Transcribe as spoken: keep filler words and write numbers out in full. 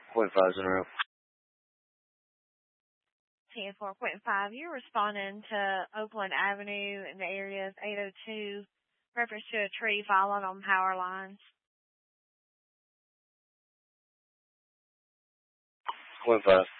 Point five Center. ten four point five. You're responding to Oakland Avenue in the area of eight oh two, reference to a tree falling on power lines. Point five.